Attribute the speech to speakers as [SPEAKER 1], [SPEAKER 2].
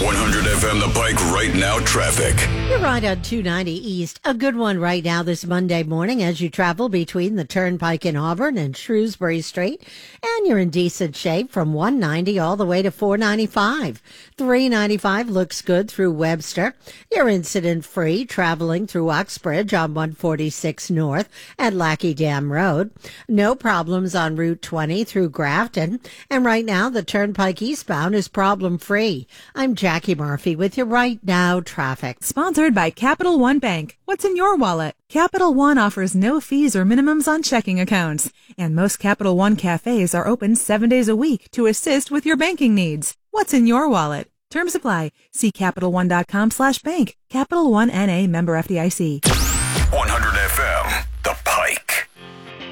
[SPEAKER 1] 100 FM The Pike right now traffic.
[SPEAKER 2] You're right on 290 East. A good one right now this Monday morning as you travel between the Turnpike in Auburn and Shrewsbury Street. And you're in decent shape from 190 all the way to 495. 395 looks good through Webster. You're incident-free traveling through Uxbridge on 146 North at Lackey Dam Road. No problems on Route 20 through Grafton. And right now, the Turnpike eastbound is problem-free. I'm Jackie Murphy with your right now traffic.
[SPEAKER 3] Sponsored by Capital One Bank. What's in your wallet? Capital One offers no fees or minimums on checking accounts. And most Capital One cafes are open 7 days a week to assist with your banking needs. What's in your wallet? Terms apply. See CapitalOne.com/bank. Capital One N.A. member FDIC.